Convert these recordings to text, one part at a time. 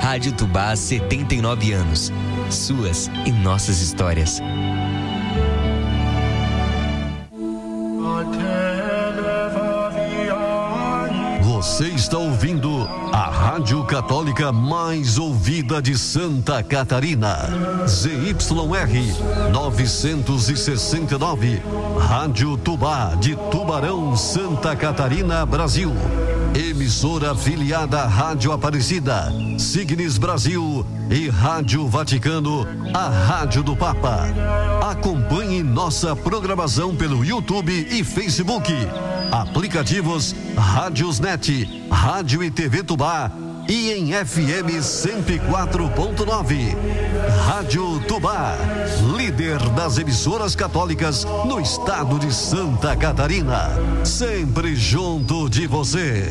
Rádio Tubá há 79 anos. Suas e nossas histórias. Você está ouvindo a Rádio Católica mais ouvida de Santa Catarina. ZYR 969. Rádio Tubá de Tubarão, Santa Catarina, Brasil. Emissora afiliada à Rádio Aparecida, Signes Brasil e Rádio Vaticano, a Rádio do Papa. Acompanhe nossa programação pelo YouTube e Facebook. Aplicativos Rádiosnet, Rádio e TV Tubá e em FM 104.9. Rádio Tubá, líder das emissoras católicas no estado de Santa Catarina. Sempre junto de você.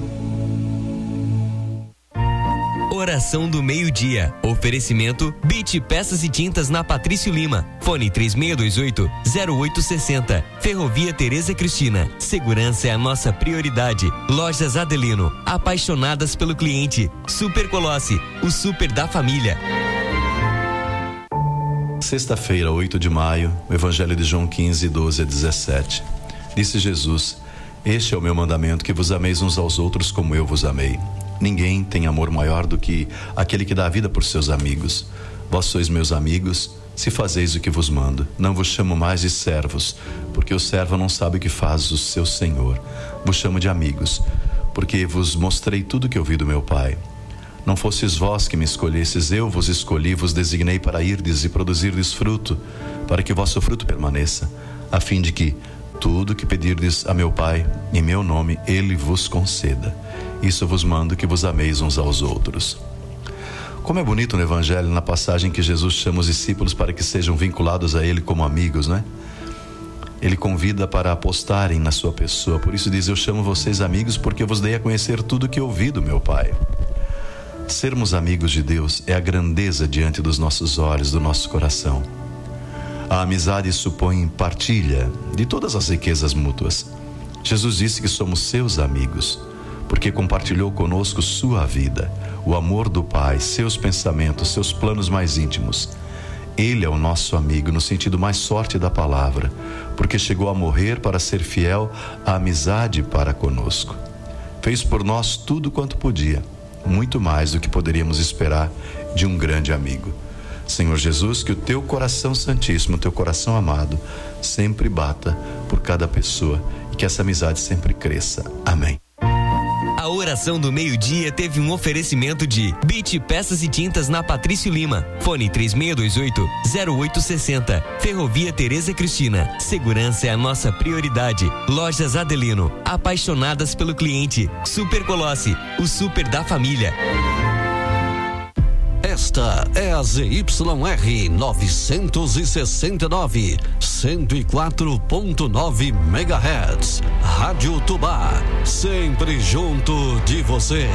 Oração do meio-dia. Oferecimento BIT Peças e Tintas na Patrício Lima. Fone 3618-0860. Ferrovia Tereza Cristina. Segurança é a nossa prioridade. Lojas Adelino. Apaixonadas pelo cliente. Super Colossi. O super da família. Sexta-feira, 8 de maio, o Evangelho de João 15, 12 a 17. Disse Jesus: Este é o meu mandamento, que vos ameis uns aos outros como eu vos amei. Ninguém tem amor maior do que aquele que dá a vida por seus amigos. Vós sois meus amigos, se fazeis o que vos mando. Não vos chamo mais de servos, porque o servo não sabe o que faz o seu senhor. Vos chamo de amigos, porque vos mostrei tudo que ouvi do meu Pai. Não fostes vós que me escolhestes, eu vos escolhi, vos designei para irdes e produzirdes fruto, para que o vosso fruto permaneça, a fim de que tudo que pedirdes a meu Pai, em meu nome, Ele vos conceda. Isso vos mando, que vos ameis uns aos outros. Como é bonito no Evangelho, na passagem que Jesus chama os discípulos para que sejam vinculados a Ele como amigos, né? Ele convida para apostarem na sua pessoa. Por isso diz: eu chamo vocês amigos, porque eu vos dei a conhecer tudo que ouvi do meu Pai. Sermos amigos de Deus é a grandeza diante dos nossos olhos, do nosso coração. A amizade supõe partilha de todas as riquezas mútuas. Jesus disse que somos seus amigos, porque compartilhou conosco sua vida, o amor do Pai, seus pensamentos, seus planos mais íntimos. Ele é o nosso amigo no sentido mais forte da palavra, porque chegou a morrer para ser fiel à amizade para conosco. Fez por nós tudo quanto podia, muito mais do que poderíamos esperar de um grande amigo. Senhor Jesus, que o teu coração santíssimo, o teu coração amado, sempre bata por cada pessoa e que essa amizade sempre cresça. Amém. A oração do meio-dia teve um oferecimento de BIT Peças e Tintas na Patrício Lima. Fone 3618-0860. Ferrovia Tereza Cristina. Segurança é a nossa prioridade. Lojas Adelino. Apaixonadas pelo cliente. Super Colossi. O super da família. Esta é a ZYR 969, 104.9 MHz. Rádio Tubá, sempre junto de você.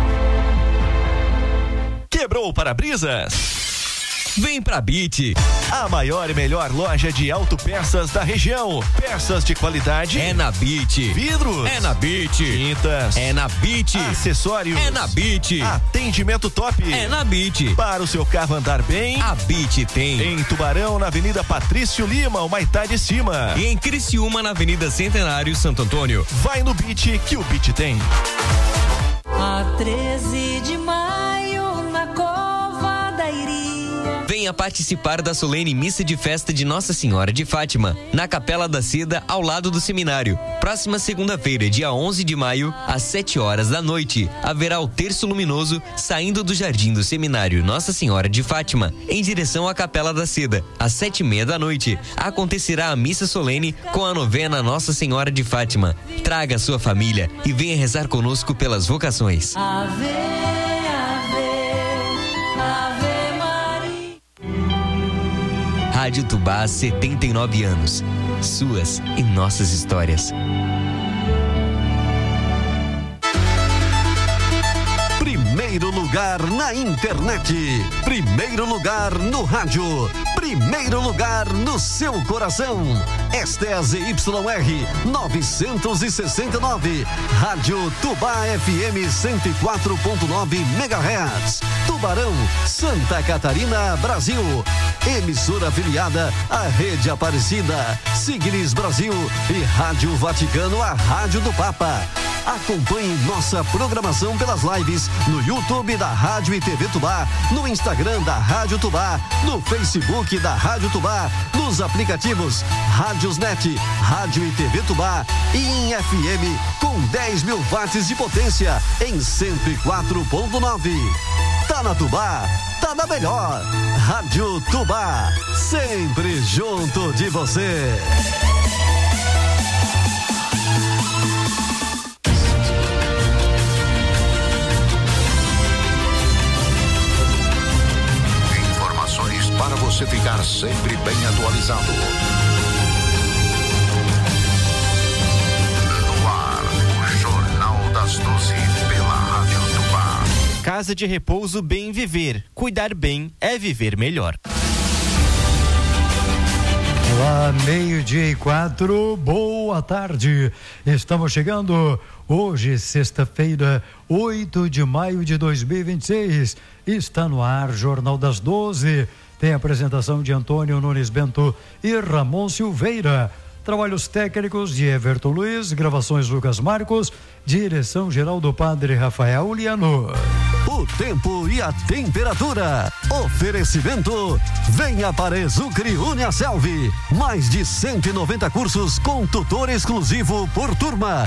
Quebrou o para-brisas? Vem pra BIT. A maior e melhor loja de autopeças da região. Peças de qualidade é na BIT. Vidros é na BIT. Tintas é na BIT. Acessórios é na BIT. Atendimento top é na BIT. Para o seu carro andar bem, a BIT tem. Em Tubarão, na Avenida Patrício Lima, o Maitá de Cima. E em Criciúma, na Avenida Centenário, Santo Antônio. Vai no BIT que o BIT tem. A 13 de maio, na Cova da Iria. Venha participar da solene missa de festa de Nossa Senhora de Fátima, na Capela da Seda, ao lado do seminário. Próxima segunda-feira, dia 11 de maio, às 7 horas da noite, haverá o terço luminoso saindo do jardim do seminário Nossa Senhora de Fátima, em direção à Capela da Seda. Às 7:30 da noite, acontecerá a missa solene com a novena Nossa Senhora de Fátima. Traga sua família e venha rezar conosco pelas vocações. Ave, ave, ave Maria. Rádio Tubá há 79 anos. Suas e nossas histórias. Primeiro lugar lugar na internet, primeiro lugar no rádio, primeiro lugar no seu coração. Esta é a ZYR 969, Rádio Tubá FM 104.9 MHz, Tubarão, Santa Catarina, Brasil. Emissora afiliada à Rede Aparecida, Signis Brasil e Rádio Vaticano, a Rádio do Papa. Acompanhe nossa programação pelas lives no YouTube da Rádio e TV Tubá, no Instagram da Rádio Tubá, no Facebook da Rádio Tubá, nos aplicativos Rádiosnet, Rádio e TV Tubá e em FM com 10 mil watts de potência em 104.9. Tá na Tubá, tá na melhor. Rádio Tubá, sempre junto de você. Informações para você ficar sempre bem atualizado. No ar, o Jornal das 12 pela Rádio Tubá. Casa de Repouso Bem Viver. Cuidar bem é viver melhor. Olá, 12:04, boa tarde. Estamos chegando hoje, sexta-feira, 8 de maio de 2026. Está no ar, Jornal das 12. Tem a apresentação de Antônio Nunes Bento e Ramon Silveira. Trabalhos técnicos de Everton Luiz, gravações Lucas Marcos, direção geral do Padre Rafael Liano. O tempo e a temperatura. Oferecimento. Venha para Exucre Uniaselv. Mais de 190 cursos com tutor exclusivo por turma.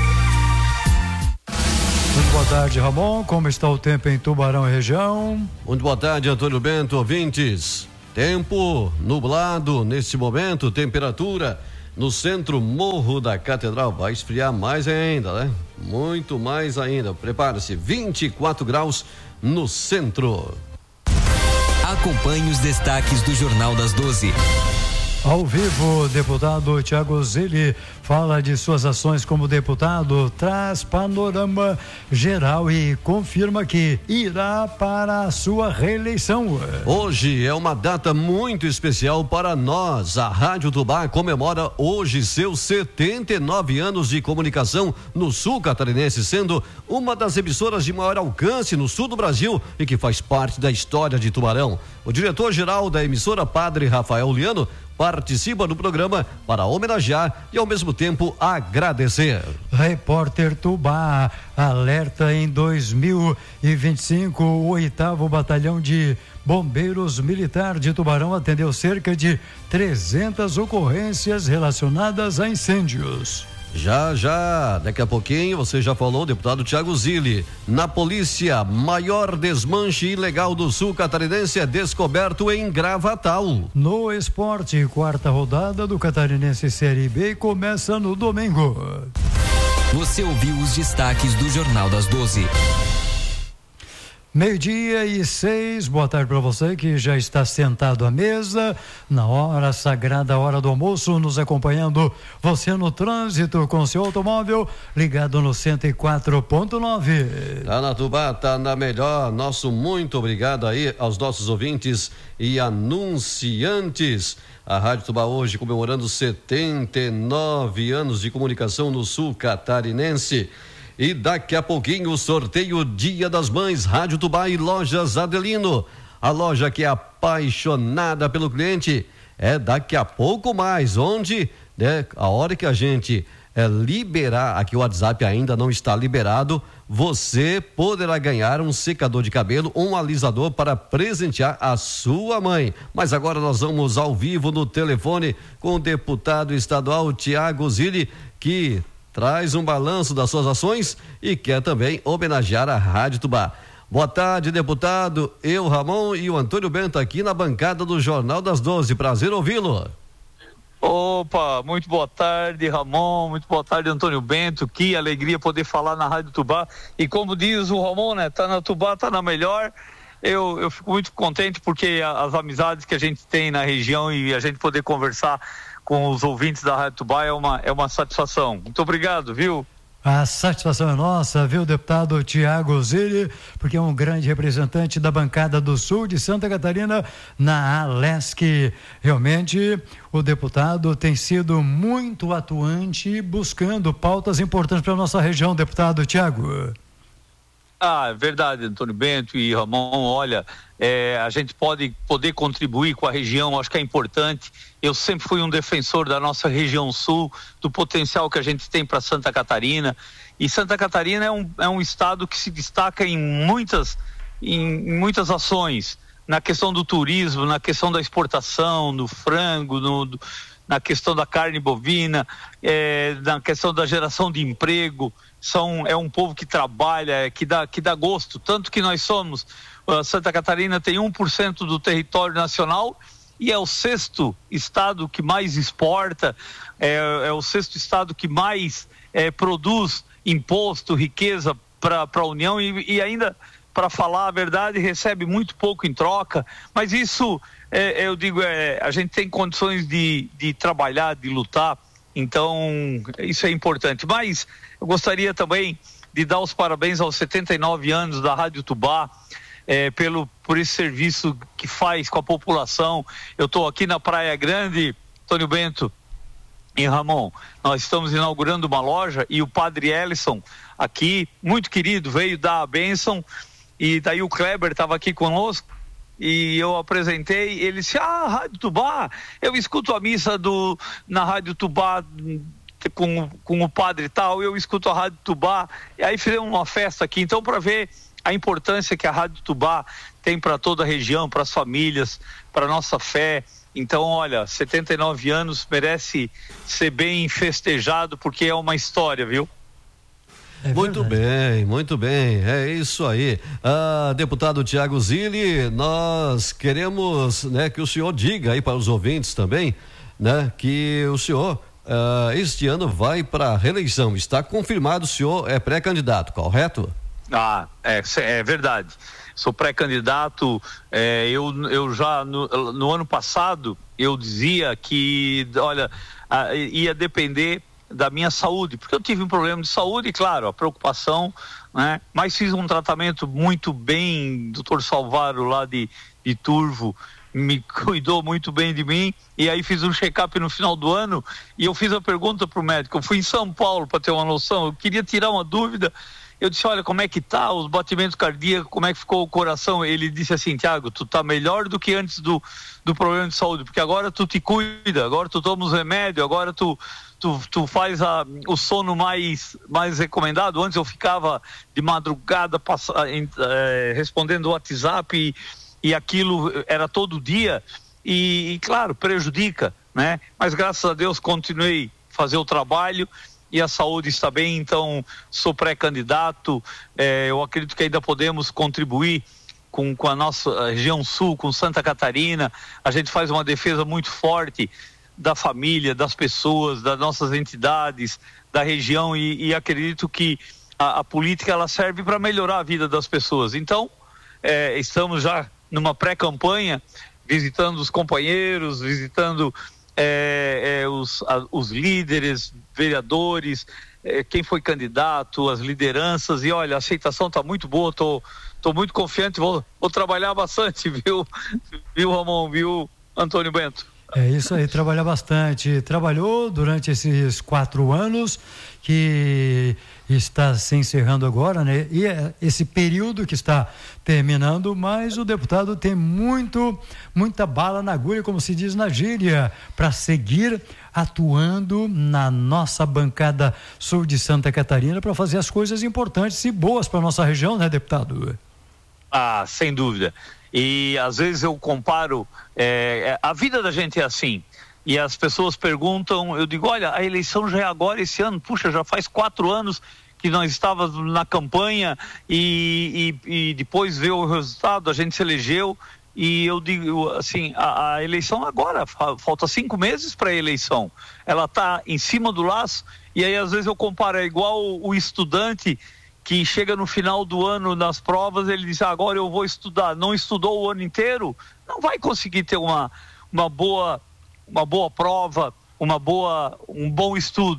Muito boa tarde, Ramon. Como está o tempo em Tubarão e região? Muito boa tarde, Antônio Bento, ouvintes. Tempo nublado neste momento, temperatura no centro Morro da Catedral. Vai esfriar mais ainda, né? Muito mais ainda. Prepare-se, 24 graus no centro. Acompanhe os destaques do Jornal das 12. Ao vivo, deputado Thiago Zilli fala de suas ações como deputado, traz panorama geral e confirma que irá para a sua reeleição. Hoje é uma data muito especial para nós. A Rádio Tubá comemora hoje seus 79 anos de comunicação no sul catarinense, sendo uma das emissoras de maior alcance no sul do Brasil e que faz parte da história de Tubarão. O diretor-geral da emissora, Padre Rafael Liano, participa do programa para homenagear e ao mesmo tempo agradecer. Repórter Tubá alerta: em 2025, o 8º Batalhão de Bombeiros Militar de Tubarão atendeu cerca de 300 ocorrências relacionadas a incêndios. Já, daqui a pouquinho, você já falou, deputado Thiago Zilli. Na polícia, maior desmanche ilegal do sul catarinense é descoberto em Gravatal. No esporte, 4ª rodada do Catarinense Série B começa no domingo. Você ouviu os destaques do Jornal das 12. 12:06, boa tarde para você que já está sentado à mesa, na hora sagrada, hora do almoço, nos acompanhando, você no trânsito com seu automóvel, ligado no 104.9. Tá na Tubá, tá na melhor. Nosso muito obrigado aí aos nossos ouvintes e anunciantes. A Rádio Tubá hoje comemorando 79 anos de comunicação no sul catarinense. E daqui a pouquinho o sorteio Dia das Mães, Rádio Tubá e Lojas Adelino. A loja que é apaixonada pelo cliente. É daqui a pouco mais, onde, né, a hora que a gente liberar, aqui o WhatsApp ainda não está liberado, você poderá ganhar um secador de cabelo, um alisador para presentear a sua mãe. Mas agora nós vamos ao vivo no telefone com o deputado estadual Thiago Zilli, que traz um balanço das suas ações e quer também homenagear a Rádio Tubá. Boa tarde, deputado. Eu, Ramon e o Antônio Bento aqui na bancada do Jornal das 12. Prazer ouvi-lo. Opa, muito boa tarde, Ramon, muito boa tarde, Antônio Bento. Que alegria poder falar na Rádio Tubá. E como diz o Ramon, né? Tá na Tubá, tá na melhor. Eu fico muito contente porque as amizades que a gente tem na região e a gente poder conversar com os ouvintes da Rádio Tubá é uma satisfação. Muito obrigado, viu? A satisfação é nossa, viu, deputado Tiago Zilli, porque é um grande representante da bancada do Sul de Santa Catarina na ALESC. Realmente, o deputado tem sido muito atuante, buscando pautas importantes para a nossa região, deputado Tiago. É verdade, Antônio Bento e Ramon, olha, a gente poder contribuir com a região, acho que é importante. Eu sempre fui um defensor da nossa região sul, do potencial que a gente tem para Santa Catarina, e Santa Catarina é um estado que se destaca em muitas ações, na questão do turismo, na questão da exportação, do frango, na questão da carne bovina, na questão da geração de emprego. É um povo que trabalha, que dá gosto, tanto que nós somos, Santa Catarina tem 1% do território nacional e é o 6º estado que mais exporta, é o 6º estado que mais produz imposto, riqueza para a União e ainda, para falar a verdade, recebe muito pouco em troca, mas isso, eu digo, a gente tem condições de trabalhar, de lutar. Então, isso é importante. Mas eu gostaria também de dar os parabéns aos 79 anos da Rádio Tubá, por esse serviço que faz com a população. Eu estou aqui na Praia Grande, Antônio Bento e Ramon. Nós estamos inaugurando uma loja e o padre Ellison, aqui, muito querido, veio dar a bênção, e daí o Kleber estava aqui conosco. E eu apresentei, ele disse, Rádio Tubá, eu escuto a missa na Rádio Tubá com o padre e tal, eu escuto a Rádio Tubá, e aí fizemos uma festa aqui, então, para ver a importância que a Rádio Tubá tem para toda a região, para as famílias, para a nossa fé. Então, olha, 79 anos merece ser bem festejado, porque é uma história, viu? Muito bem, é isso aí. Deputado Tiago Zilli, nós queremos, né, que o senhor diga aí para os ouvintes também, né, que o senhor este ano vai para a reeleição. Está confirmado, o senhor é pré-candidato, correto? É verdade. Sou pré-candidato. Eu já no ano passado eu dizia que, olha, ia depender da minha saúde, porque eu tive um problema de saúde, e claro, a preocupação, né? Mas fiz um tratamento muito bem, doutor Salvaro lá de Turvo me cuidou muito bem de mim, e aí fiz um check-up no final do ano, e eu fiz a pergunta pro médico, eu fui em São Paulo para ter uma noção, eu queria tirar uma dúvida, eu disse, olha, como é que tá os batimentos cardíacos, como é que ficou o coração? Ele disse assim, Tiago, tu tá melhor do que antes do problema de saúde, porque agora tu te cuida, agora tu toma os remédios, agora tu faz o sono mais recomendado. Antes eu ficava de madrugada respondendo o WhatsApp e aquilo era todo dia e claro, prejudica, né? Mas graças a Deus continuei a fazer o trabalho e a saúde está bem, então sou pré-candidato. Eu acredito que ainda podemos contribuir com a nossa região sul, com Santa Catarina. A gente faz uma defesa muito forte da família, das pessoas, das nossas entidades, da região, e acredito que a política ela serve para melhorar a vida das pessoas. Então, estamos já numa pré-campanha, visitando os companheiros, visitando os líderes, vereadores, quem foi candidato, as lideranças, e olha, a aceitação está muito boa, tô muito confiante, vou trabalhar bastante, viu Ramon, viu Antônio Bento? É isso aí, trabalhar bastante. Trabalhou durante esses 4 anos que está se encerrando agora, né? E esse período que está terminando, mas o deputado tem muita bala na agulha, como se diz na gíria, para seguir atuando na nossa bancada sul de Santa Catarina para fazer as coisas importantes e boas para nossa região, né, deputado? Sem dúvida. E às vezes eu comparo, a vida da gente é assim, e as pessoas perguntam, eu digo, olha, a eleição já é agora esse ano, puxa, já faz 4 anos que nós estávamos na campanha e depois veio o resultado, a gente se elegeu, e eu digo assim, a eleição agora, falta 5 meses para a eleição, ela está em cima do laço, e aí às vezes eu comparo, é igual o estudante que chega no final do ano nas provas, ele diz, agora eu vou estudar, não estudou o ano inteiro, não vai conseguir ter uma boa prova, um bom estudo.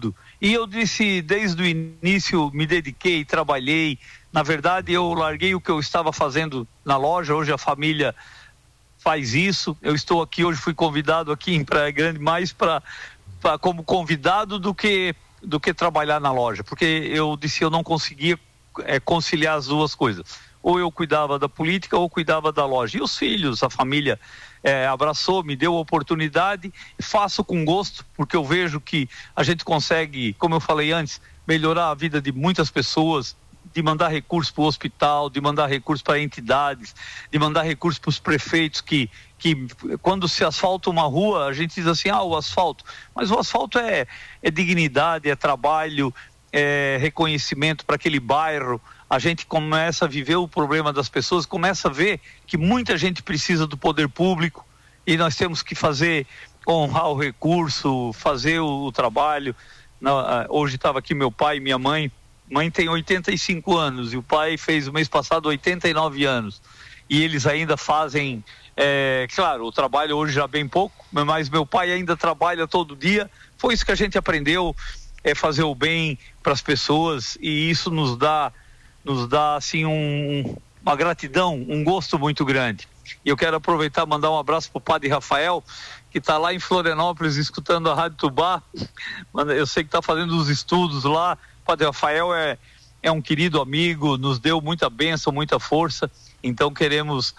E eu disse, desde o início, me dediquei, trabalhei. Na verdade, eu larguei o que eu estava fazendo na loja. Hoje a família faz isso. Eu estou aqui hoje, fui convidado aqui em Praia Grande mais como convidado do que trabalhar na loja, porque eu disse eu não conseguia conciliar as duas coisas. Ou eu cuidava da política ou cuidava da loja. E os filhos, a família abraçou, me deu a oportunidade, faço com gosto, porque eu vejo que a gente consegue, como eu falei antes, melhorar a vida de muitas pessoas, de mandar recursos para o hospital, de mandar recursos para entidades, de mandar recursos para os prefeitos que quando se asfalta uma rua, a gente diz assim, o asfalto, mas o asfalto é dignidade, é trabalho, é reconhecimento para aquele bairro. A gente começa a viver o problema das pessoas, começa a ver que muita gente precisa do poder público e nós temos que honrar o recurso, fazer o trabalho. Hoje estava aqui meu pai e minha mãe. Mãe tem 85 anos e o pai fez o mês passado 89 anos. E eles ainda fazem, claro, o trabalho hoje já bem pouco, mas meu pai ainda trabalha todo dia. Foi isso que a gente aprendeu, fazer o bem para as pessoas, e isso nos dá assim uma gratidão, um gosto muito grande. E eu quero aproveitar e mandar um abraço para o Padre Rafael, que está lá em Florianópolis escutando a Rádio Tubá. Eu sei que está fazendo os estudos lá. O Padre Rafael é um querido amigo, nos deu muita bênção, muita força. Então queremos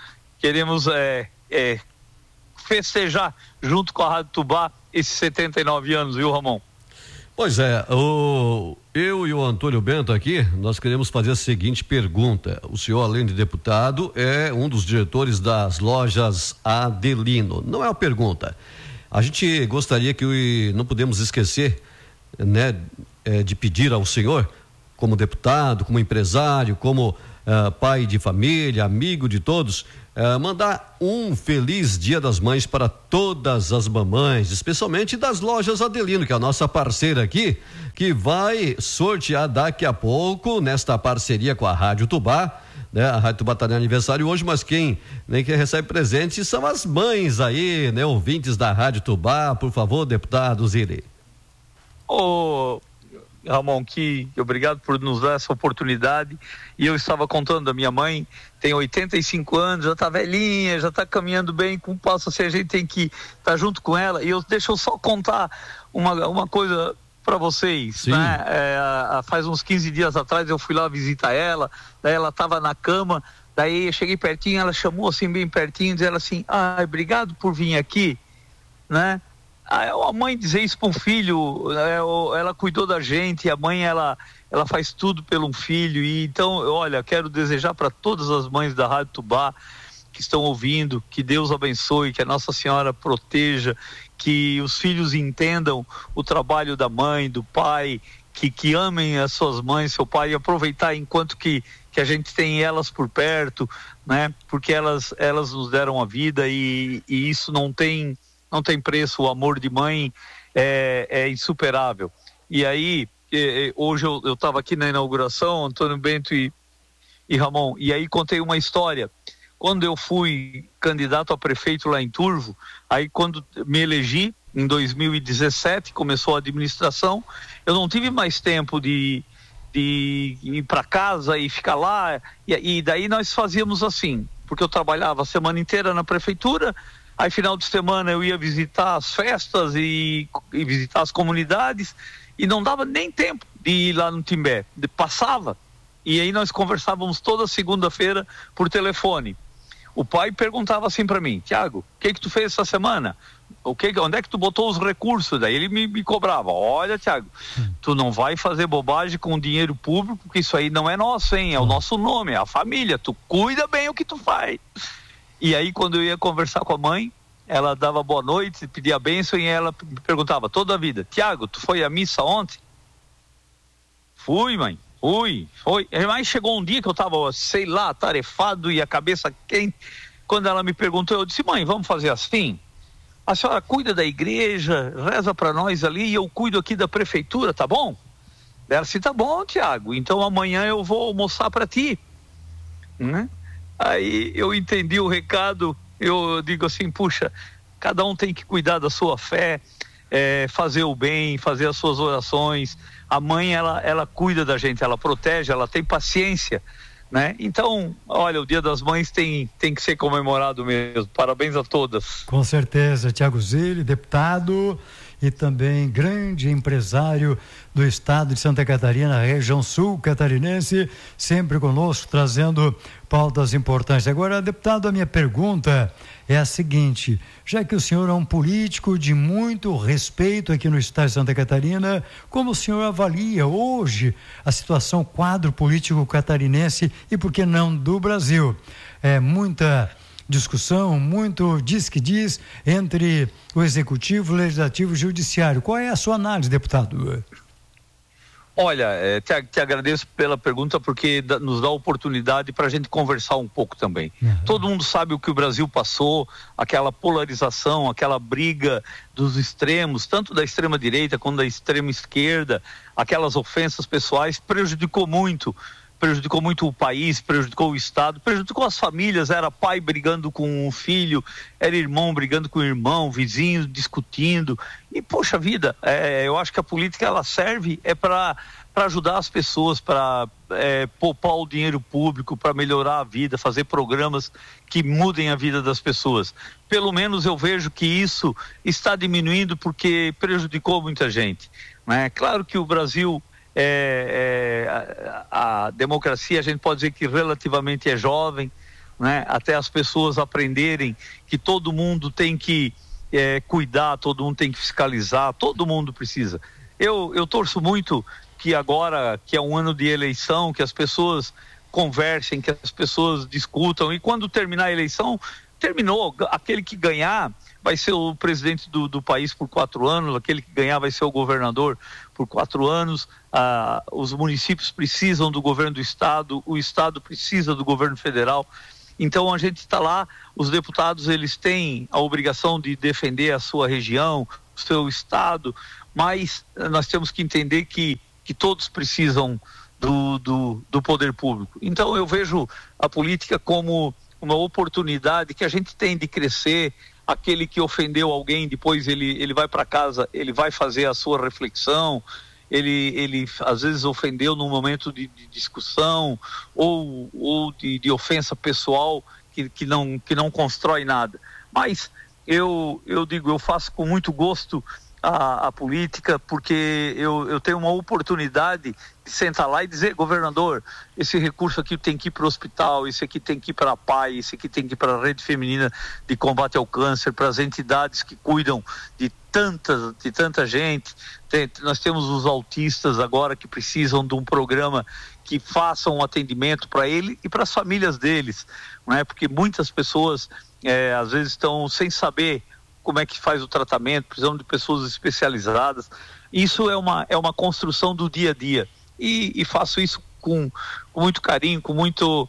festejar junto com a Rádio Tubá esses 79 anos, viu, Ramon? Pois é, eu e o Antônio Bento aqui, nós queremos fazer a seguinte pergunta. O senhor, além de deputado, é um dos diretores das lojas Adelino. Não é uma pergunta. A gente gostaria não podemos esquecer, né, de pedir ao senhor, como deputado, como empresário, como pai de família, amigo de todos, mandar um feliz Dia das Mães para todas as mamães, especialmente das lojas Adelino, que é a nossa parceira aqui, que vai sortear daqui a pouco, nesta parceria com a Rádio Tubá, né? A Rádio Tubá está de aniversário hoje, mas quem recebe presente são as mães aí, né? Ouvintes da Rádio Tubá. Por favor, deputado Zire. Ramon, obrigado por nos dar essa oportunidade. E eu estava contando, a minha mãe tem 85 anos, já está velhinha, já está caminhando bem com o passo, assim, a gente tem que estar junto com ela. E deixa eu só contar uma coisa para vocês, né? Faz uns 15 dias atrás eu fui lá visitar ela, daí ela estava na cama, daí eu cheguei pertinho, ela chamou assim bem pertinho, dizendo assim, obrigado por vir aqui, né? A mãe dizer isso para um filho, ela cuidou da gente, a mãe ela faz tudo pelo filho. E então, olha, quero desejar para todas as mães da Rádio Tubá que estão ouvindo, que Deus abençoe, que a Nossa Senhora proteja, que os filhos entendam o trabalho da mãe, do pai, que amem as suas mães, seu pai, e aproveitar enquanto que a gente tem elas por perto, né? Porque elas nos deram a vida e isso não tem preço. O amor de mãe é insuperável. E aí, hoje eu estava aqui na inauguração, Antônio Bento e Ramon, e aí contei uma história. Quando eu fui candidato a prefeito lá em Turvo, aí quando me elegi, em 2017, começou a administração, eu não tive mais tempo de ir para casa e ficar lá, e daí nós fazíamos assim, porque eu trabalhava a semana inteira na prefeitura. Aí final de semana eu ia visitar as festas e visitar as comunidades, e não dava nem tempo de ir lá no Timbé, passava, e aí nós conversávamos toda segunda-feira por telefone. O pai perguntava assim para mim, Tiago, o que tu fez essa semana? Onde é que tu botou os recursos? Daí ele me cobrava, olha, Tiago, tu não vai fazer bobagem com o dinheiro público, porque isso aí não é nosso, hein? É o nosso nome, é a família, tu cuida bem o que tu faz. E aí quando eu ia conversar com a mãe, ela dava boa noite, pedia bênção, e ela me perguntava toda a vida, Tiago, tu foi à missa ontem? Fui, mãe, foi. Mas chegou um dia que eu tava, sei lá, atarefado e a cabeça quente. Quando ela me perguntou, eu disse, mãe, vamos fazer assim? A senhora cuida da igreja, reza para nós ali, e eu cuido aqui da prefeitura, tá bom? Ela disse, tá bom, Tiago, então amanhã eu vou almoçar para ti, né? Aí eu entendi o recado, eu digo assim, puxa, cada um tem que cuidar da sua fé, fazer o bem, fazer as suas orações. A mãe, ela cuida da gente, ela protege, ela tem paciência, né? Então, olha, o Dia das Mães tem que ser comemorado mesmo. Parabéns a todas. Com certeza. Tiago Zilli, deputado e também grande empresário do estado de Santa Catarina, região sul catarinense, sempre conosco, trazendo pautas importantes. Agora, deputado, a minha pergunta é a seguinte: já que o senhor é um político de muito respeito aqui no estado de Santa Catarina, como o senhor avalia hoje a situação, quadro político catarinense e, por que não, do Brasil? É muita discussão, muito diz que diz entre o executivo, o legislativo e o judiciário. Qual é a sua análise, deputado? Olha, te agradeço pela pergunta, porque nos dá oportunidade para a gente conversar um pouco também. Todo mundo sabe o que o Brasil passou, aquela polarização, aquela briga dos extremos, tanto da extrema direita quanto da extrema esquerda, aquelas ofensas pessoais, prejudicou muito o país, prejudicou o estado, prejudicou as famílias. Era pai brigando com um filho, era irmão brigando com o irmão, vizinhos discutindo. E poxa vida, eu acho que a política, ela serve para ajudar as pessoas, para poupar o dinheiro público, para melhorar a vida, fazer programas que mudem a vida das pessoas. Pelo menos eu vejo que isso está diminuindo, porque prejudicou muita gente, né? Claro que o Brasil, a democracia, a gente pode dizer que relativamente é jovem, né? Até as pessoas aprenderem que todo mundo tem que cuidar, todo mundo tem que fiscalizar, todo mundo precisa. Eu torço muito que agora, que é um ano de eleição, que as pessoas conversem, que as pessoas discutam, e quando terminar a eleição, terminou. Aquele que ganhar vai ser o presidente do país por 4 anos, aquele que ganhar vai ser o governador por 4 anos. Os municípios precisam do governo do estado, o estado precisa do governo federal. Então a gente está lá, os deputados, eles têm a obrigação de defender a sua região, o seu estado, mas nós temos que entender que todos precisam do poder público. Então eu vejo a política como uma oportunidade que a gente tem de crescer. Aquele que ofendeu alguém, depois ele vai para casa, ele vai fazer a sua reflexão. Ele às vezes ofendeu num momento de discussão ou de ofensa pessoal que não constrói nada. Mas eu digo, eu faço com muito gosto a política, porque eu tenho uma oportunidade de sentar lá e dizer: governador, esse recurso aqui tem que ir para o hospital, esse aqui tem que ir para a PAI, esse aqui tem que ir para a Rede Feminina de Combate ao Câncer, para as entidades que cuidam de tanta gente. Nós temos os autistas agora que precisam de um programa que faça um atendimento para ele e para as famílias deles, não é? Porque muitas pessoas às vezes estão sem saber como é que faz o tratamento, precisam de pessoas especializadas. Isso é uma construção do dia a dia, e faço isso com muito carinho, com muito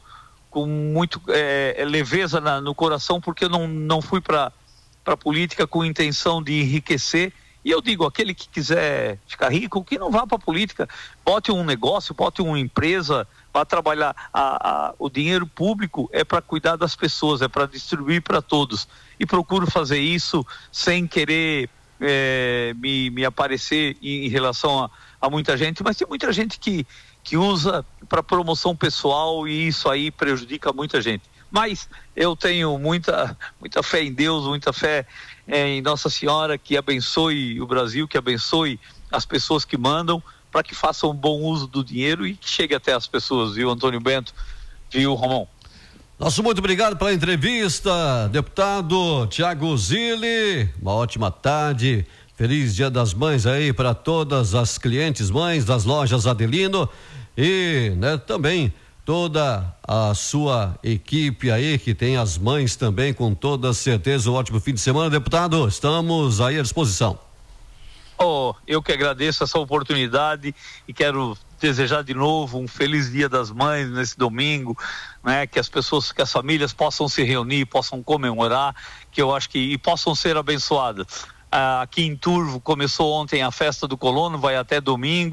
leveza no coração, porque eu não fui para a política com intenção de enriquecer. E eu digo, aquele que quiser ficar rico, que não vá para a política, bote um negócio, bote uma empresa, vá trabalhar. O dinheiro público é para cuidar das pessoas, é para distribuir para todos. E procuro fazer isso sem querer me aparecer em relação a muita gente, mas tem muita gente que usa para promoção pessoal, e isso aí prejudica muita gente. Mas eu tenho muita fé em Deus, muita fé em Nossa Senhora, que abençoe o Brasil, que abençoe as pessoas que mandam, para que façam um bom uso do dinheiro e que chegue até as pessoas, viu, Antônio Bento, viu, Ramon? Nosso muito obrigado pela entrevista, deputado Tiago Zilli. Uma ótima tarde, feliz Dia das Mães aí para todas as clientes mães das lojas Adelino, e também toda a sua equipe aí, que tem as mães também, com toda certeza. Um ótimo fim de semana, deputado, estamos aí à disposição. Eu que agradeço essa oportunidade e quero desejar de novo um feliz Dia das Mães nesse domingo, né? Que as pessoas, que as famílias possam se reunir, possam comemorar, que eu acho que e possam ser abençoadas. Aqui em Turvo começou ontem a festa do colono, vai até domingo,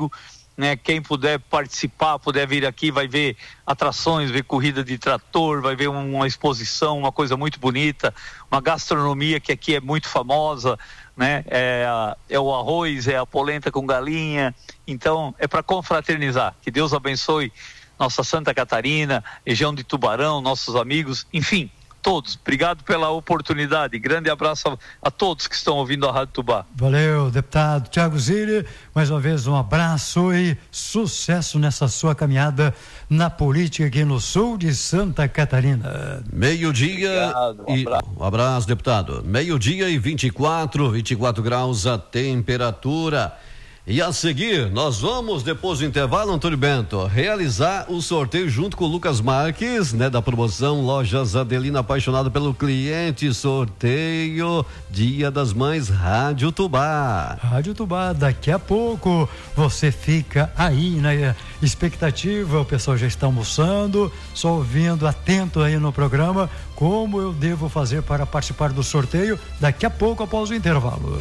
né? Quem puder participar, puder vir aqui, vai ver atrações, ver corrida de trator, vai ver uma exposição, uma coisa muito bonita, uma gastronomia que aqui é muito famosa, né? É o arroz, é a polenta com galinha, então é para confraternizar. Que Deus abençoe nossa Santa Catarina, região de Tubarão, nossos amigos, enfim, todos. Obrigado pela oportunidade. Grande abraço a todos que estão ouvindo a Rádio Tubá. Valeu, deputado Thiago Zilli. Mais uma vez um abraço e sucesso nessa sua caminhada na política aqui no sul de Santa Catarina. Meio-dia e um abraço, deputado. Meio-dia e 24 graus a temperatura. E a seguir, nós vamos, depois do intervalo, Antônio Bento, realizar o sorteio junto com o Lucas Marques, né, da promoção Lojas Adelina, apaixonado pelo cliente. Sorteio Dia das Mães, Rádio Tubá. Rádio Tubá, daqui a pouco você fica aí na expectativa, o pessoal já está almoçando, só ouvindo, atento aí no programa, como eu devo fazer para participar do sorteio, daqui a pouco após o intervalo.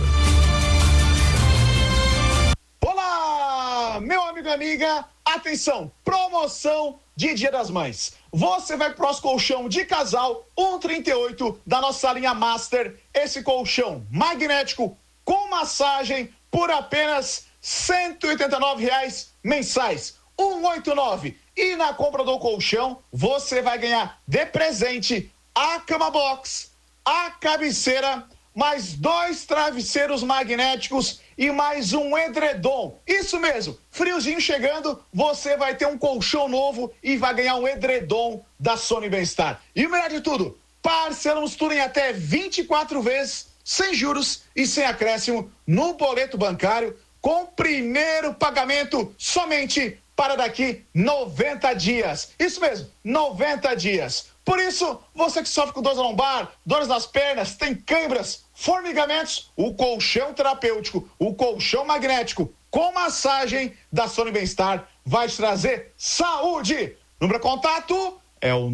Meu amigo e amiga, atenção, promoção de Dia das Mães. Você vai pro nosso colchão de casal 138 da nossa linha Master, esse colchão magnético com massagem por apenas R$189 mensais, 189. E na compra do colchão, você vai ganhar de presente a cama box, a cabeceira, mais 2 travesseiros magnéticos e mais um edredom. Isso mesmo, friozinho chegando, você vai ter um colchão novo e vai ganhar um edredom da Sony Bem-Estar. E o melhor de tudo, parcelamos tudo em até 24 vezes, sem juros e sem acréscimo, no boleto bancário, com primeiro pagamento somente para daqui 90 dias. Isso mesmo, 90 dias. Por isso, você que sofre com dores na lombar, dores nas pernas, tem câimbras, formigamentos, o colchão terapêutico, o colchão magnético com massagem da Sony Bem-Estar vai te trazer saúde. Número de contato é o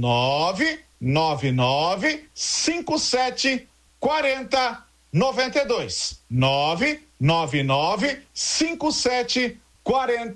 999-5740-92. 999-5740-92.